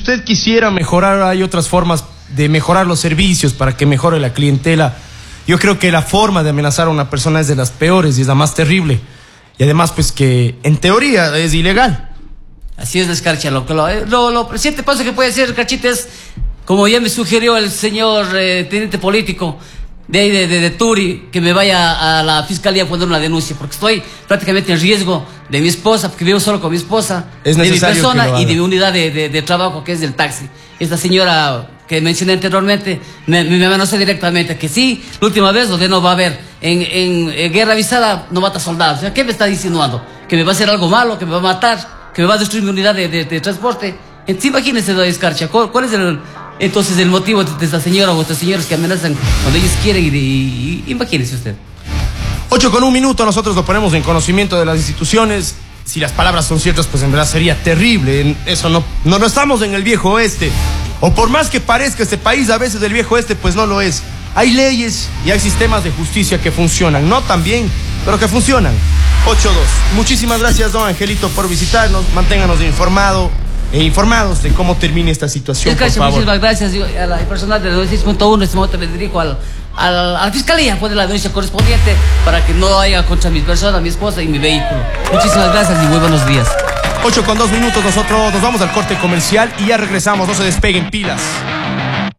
usted quisiera mejorar, hay otras formas de mejorar los servicios para que mejore la clientela. Yo creo que la forma de amenazar a una persona es de las peores y es la más terrible. Y además, pues que en teoría es ilegal. Así es, Escarcha. Lo siguiente paso que puede hacer, Escarchita, es, como ya me sugirió el señor teniente político de ahí de Turi, que me vaya a la fiscalía a poner una denuncia, porque estoy prácticamente en riesgo de mi esposa, porque vivo solo con mi esposa, es de mi necesario persona y de mi unidad de trabajo, que es del taxi. Esta señora que mencioné anteriormente me amenazó directamente que sí, la última vez donde no va a haber en guerra avisada no mata soldados. O sea, ¿qué me está insinuando? ¿Que me va a hacer algo malo? ¿Que me va a matar? ¿Que me va a destruir mi unidad de transporte? Entonces, imagínense, doña Escarcha, ¿cuál es entonces el motivo de esta señora o estos señores que amenazan cuando ellos quieren? Imagínese usted. 8:01, nosotros lo ponemos en conocimiento de las instituciones. Si las palabras son ciertas, pues en verdad sería terrible. Eso no estamos en el viejo oeste. O por más que parezca este país a veces del viejo oeste, pues no lo es. Hay leyes y hay sistemas de justicia que funcionan, no tan bien, pero que funcionan. 8-2. Muchísimas gracias, don Angelito, por visitarnos. Manténganos informados de cómo termine esta situación, por favor. Muchísimas gracias. Yo, a la personal de 96.1, en este momento me dirijo a la fiscalía, poner la denuncia correspondiente para que no haya contra mi persona, mi esposa y mi vehículo. Muchísimas gracias y muy buenos días. 8:02, nosotros nos vamos al corte comercial y ya regresamos, no se despeguen, pilas.